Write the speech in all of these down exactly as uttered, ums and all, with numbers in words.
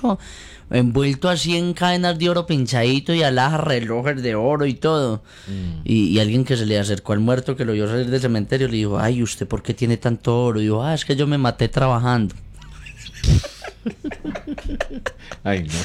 hermoso, envuelto así en cadenas de oro pinchadito y alhajas, relojes de oro y todo. Mm. Y, y alguien que se le acercó al muerto, que lo vio salir del cementerio, le dijo, ay, ¿usted por qué tiene tanto oro? Y dijo, ah, es que yo me maté trabajando. Ay, no.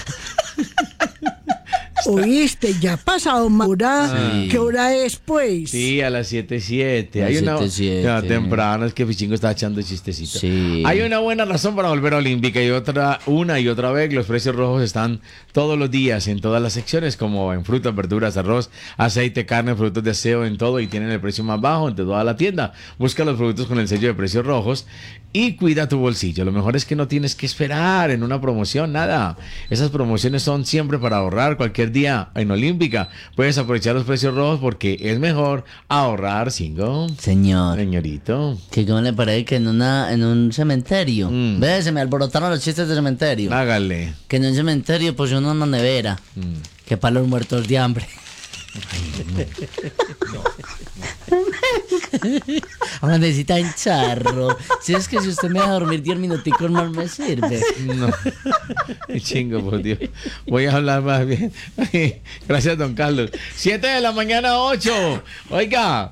Oíste, ya ha pasado una hora. Sí. ¿Qué hora es, pues? Sí, a las siete siete. Hay siete, una siete. no, temprano, es que Pichingo está echando chistecito. Sí. Hay una buena razón para volver a Olímpica y otra, una y otra vez. Los precios rojos están todos los días en todas las secciones, como en frutas, verduras, arroz, aceite, carne, productos de aseo, en todo, y tienen el precio más bajo entre toda la tienda. Busca los productos con el sello de precios rojos y cuida tu bolsillo. Lo mejor es que no tienes que esperar en una promoción, nada. Esas promociones son siempre para ahorrar cualquier día en Olímpica. Puedes aprovechar los precios rojos porque es mejor ahorrar, cinco. Señor. Señorito. Que cómo le parece que en una en un cementerio. Mm. Ve, se me alborotaron los chistes de cementerio. Hágale. Que en un cementerio pues uno en una nevera. Mm. Que para los muertos de hambre. Ahora necesita en charro. Si es que si usted me deja dormir diez minuticos más me sirve. No. Chingo, por Dios. Voy a hablar más bien. Gracias, don Carlos. siete de la mañana, ocho. Oiga,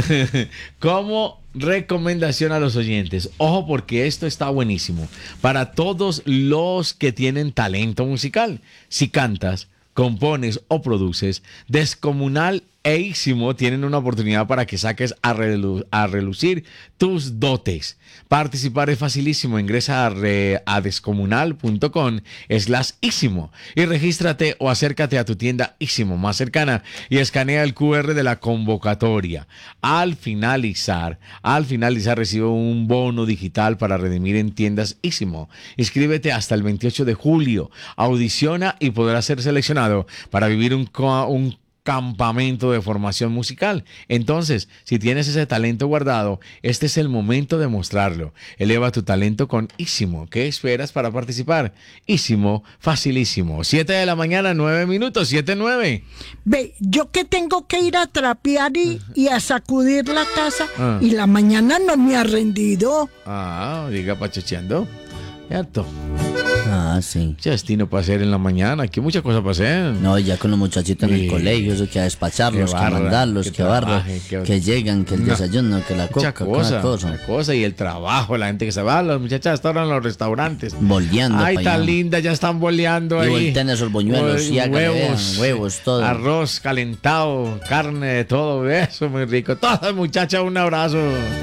como recomendación a los oyentes, ojo porque esto está buenísimo. Para todos los que tienen talento musical. Si cantas, compones o produces, Descomunal e Ísimo tienen una oportunidad para que saques a, relu- a relucir tus dotes. Participar es facilísimo. Ingresa a, re- a descomunal punto com slash Ísimo y regístrate o acércate a tu tienda Ísimo más cercana y escanea el cu erre de la convocatoria. Al finalizar, al finalizar recibe un bono digital para redimir en tiendas Ísimo. Inscríbete hasta el veintiocho de julio. Audiciona y podrás ser seleccionado para vivir un, co- un campamento de formación musical. Entonces, si tienes ese talento guardado, este es el momento de mostrarlo. Eleva tu talento con Ísimo. ¿Qué esperas para participar? Ísimo, facilísimo. siete de la mañana, nueve minutos, siete nueve. Ve, yo que tengo que ir a trapear y, y a sacudir la casa Ah. y la mañana no me ha rendido. Ah, diga pachocheando. Cierto. Ah, sí. Mucho destino para hacer en la mañana. Aquí muchas cosas para hacer. No, ya con los muchachitos en Sí. el colegio, eso que a despacharlos, Qué que a barra, mandarlos, que que barra, trabaje, que- que llegan, que el No. desayuno, que la Mucha coca, cosa, cada cosa. mucha cosa. Y el trabajo, la gente que se va, las muchachas están en los restaurantes. Boleando Ay, pa' tan allá. linda, ya están boleando Y ahí. voltean esos boñuelos, Hue- y hágale, huevos, vean, huevos, todo. Arroz calentado, carne de todo, eso muy rico. Todas muchachas, un abrazo.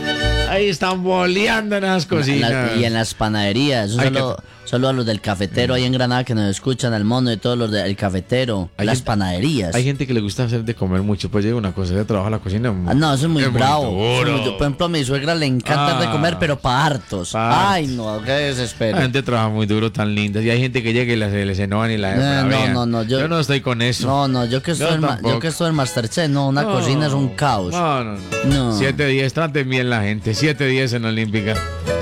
Ahí están boleando en las En cocinas. la- y en las panaderías, eso Ay, solo, solo a los del cafetero ahí en Granada que nos escuchan, al mono y todos los del cafetero, Hay las gente- panaderías. Hay gente que le gusta hacer de comer mucho, pues llega una cosa de trabajo a la cocina. Ah, no, eso es muy es muy bravo. duro. Eso es muy du- por ejemplo, a mi suegra le encanta dar de Ah. comer, pero para hartos. Pa' Ay, no, qué desespero. La gente trabaja muy duro, tan linda. Y hay gente que llega y les, les enojan y la Eh, la no, vean. no, no, yo- no estoy con eso. No, no, yo que Yo estoy en, ma- tampoco. yo que estoy en Masterchef, no, una No, cocina es un caos. No, no, no. No. siete diez, traten bien la gente. siete diez en Olímpica.